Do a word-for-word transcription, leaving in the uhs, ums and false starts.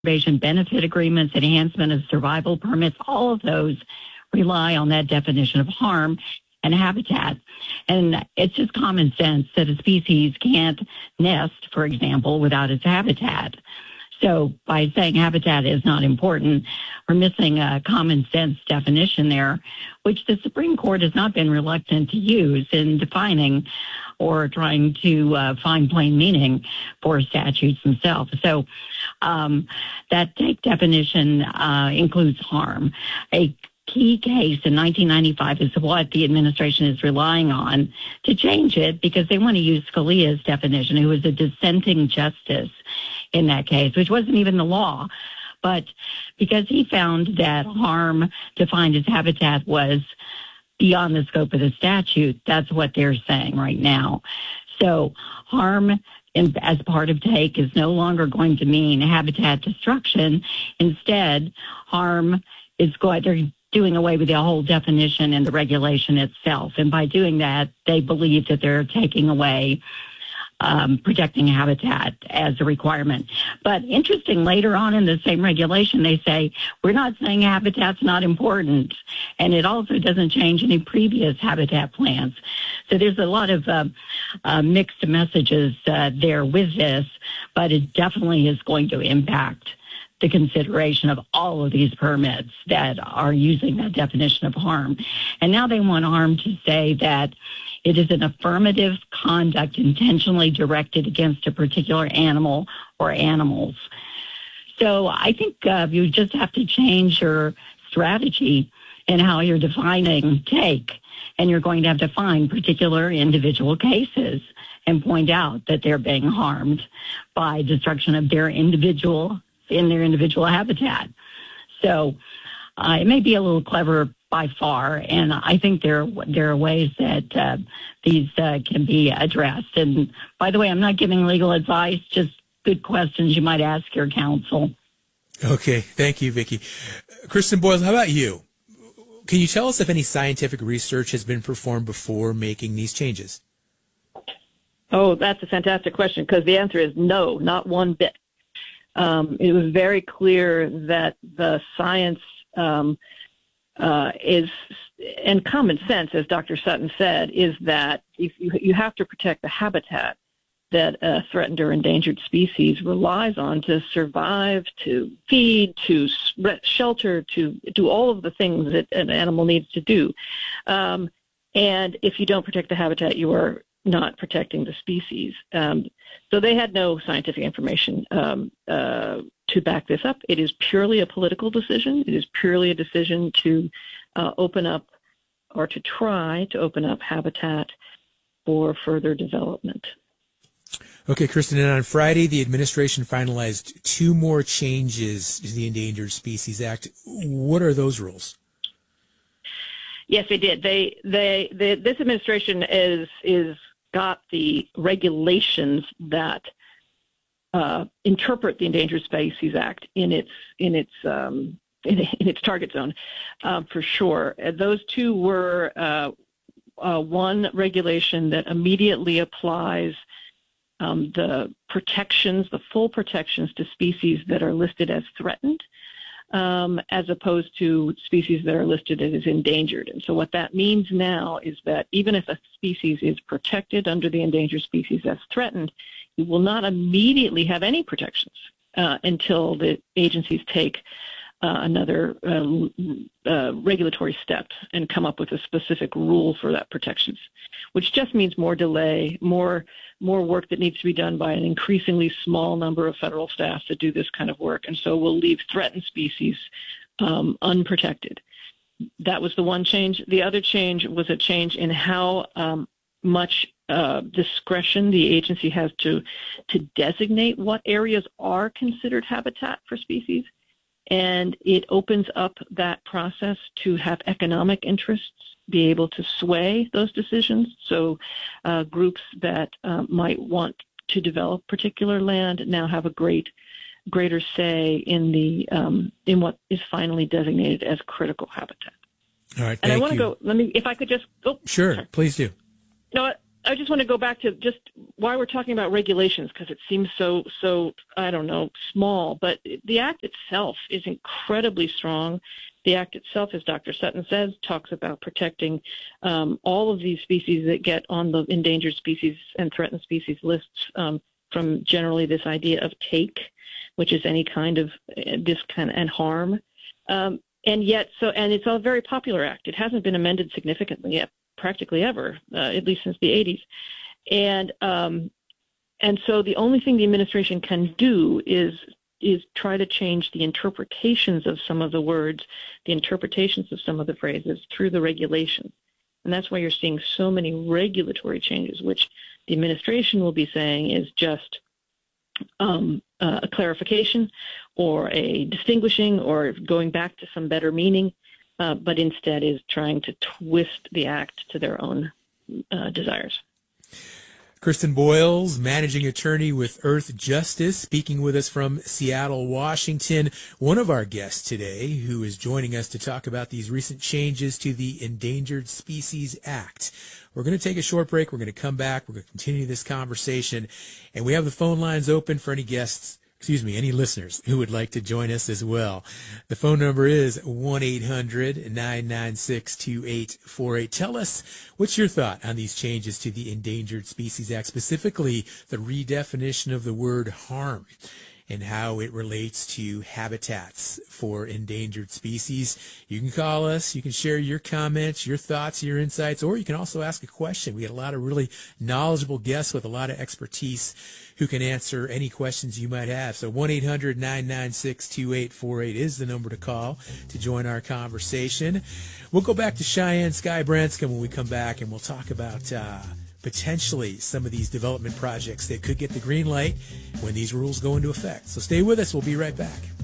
conservation benefit agreements, enhancement of survival permits, all of those rely on that definition of harm and habitat. And it's just common sense that a species can't nest, for example, without its habitat. So by saying habitat is not important, we're missing a common sense definition there, which the Supreme Court has not been reluctant to use in defining or trying to uh, find plain meaning for statutes themselves. So um, that take definition uh, includes harm. A key case in nineteen ninety-five is what the administration is relying on to change it, because they want to use Scalia's definition, who was a dissenting justice in that case, which wasn't even the law. But because he found that harm defined as habitat was beyond the scope of the statute, that's what they're saying right now. So harm in, as part of take is no longer going to mean habitat destruction. Instead, harm is going, they're doing away with the whole definition and the regulation itself. And by doing that, they believe that they're taking away um, protecting habitat as a requirement. But interesting, later on in the same regulation, they say, we're not saying habitat's not important. And it also doesn't change any previous habitat plans. So there's a lot of uh, uh, mixed messages uh, there with this, but it definitely is going to impact the consideration of all of these permits that are using that definition of harm. And now they want harm to say that it is an affirmative conduct intentionally directed against a particular animal or animals. So I think uh, you just have to change your strategy in how you're defining take, and you're going to have to find particular individual cases and point out that they're being harmed by destruction of their individual in their individual habitat. So uh, it may be a little clever by far, and I think there, there are ways that uh, these uh, can be addressed. And by the way, I'm not giving legal advice, just good questions you might ask your counsel. Okay, thank you, Vicki. Kristen Boyle, how about you? Can you tell us if any scientific research has been performed before making these changes? Oh, that's a fantastic question, because the answer is no, not one bit. Um, it was very clear that the science um, uh, is, and common sense, as Doctor Sutton said, is that if you, you have to protect the habitat that a threatened or endangered species relies on to survive, to feed, to shelter, to do all of the things that an animal needs to do. Um, and if you don't protect the habitat, you are not protecting the species. Um, so they had no scientific information um, uh, to back this up. It is purely a political decision. It is purely a decision to uh, open up, or to try to open up habitat for further development. Okay, Kristen, and on Friday, the administration finalized two more changes to the Endangered Species Act. What are those rules? Yes, they did. They, they, they this administration is is got the regulations that uh, interpret the Endangered Species Act in its in its um, in, in its target zone, uh, for sure. Those two were uh, uh, one regulation that immediately applies um, the protections, the full protections to species that are listed as threatened, Um, as opposed to species that are listed as endangered. And so what that means now is that even if a species is protected under the endangered species as threatened, you will not immediately have any protections uh, until the agencies take uh, another uh, uh, regulatory step and come up with a specific rule for that protections, which just means more delay, more more work that needs to be done by an increasingly small number of federal staff to do this kind of work. And so we'll leave threatened species um, unprotected. That was the one change. The other change was a change in how um, much uh, discretion the agency has to, to designate what areas are considered habitat for species. And it opens up that process to have economic interests be able to sway those decisions. So uh, groups that uh, might want to develop particular land now have a great, greater say in the um, in what is finally designated as critical habitat. All right, and thank I want to you. go. Let me, if I could just. Oh, sure, sorry. Please do. No, I just want to go back to just why we're talking about regulations, because it seems so, so, I don't know, small. But the Act itself is incredibly strong. The Act itself, as Doctor Sutton says, talks about protecting um, all of these species that get on the endangered species and threatened species lists um, from generally this idea of take, which is any kind of uh, this kind of, and harm. Um, and yet, so, and it's a very popular Act. It hasn't been amended significantly yet. Practically ever, uh, at least since the eighties. And um, and so the only thing the administration can do is is try to change the interpretations of some of the words, the interpretations of some of the phrases through the regulations. And that's why you're seeing so many regulatory changes, which the administration will be saying is just um, uh, a clarification or a distinguishing or going back to some better meaning. Uh, but instead is trying to twist the Act to their own uh, desires. Kristen Boyles, managing attorney with Earth Justice, speaking with us from Seattle, Washington. One of our guests today who is joining us to talk about these recent changes to the Endangered Species Act. We're going to take a short break. We're going to come back. We're going to continue this conversation. And we have the phone lines open for any guests Excuse me, any listeners who would like to join us as well. The phone number is one eight hundred nine nine six two eight four eight. Tell us what's your thought on these changes to the Endangered Species Act, specifically the redefinition of the word harm and how it relates to habitats for endangered species. You can call us. You can share your comments, your thoughts, your insights, or you can also ask a question. We had a lot of really knowledgeable guests with a lot of expertise who can answer any questions you might have. So one eight hundred nine nine six two eight four eight is the number to call to join our conversation. We'll go back to Cheyenne Sky Branscombe when we come back, and we'll talk about uh, potentially some of these development projects that could get the green light when these rules go into effect. So stay with us. We'll be right back.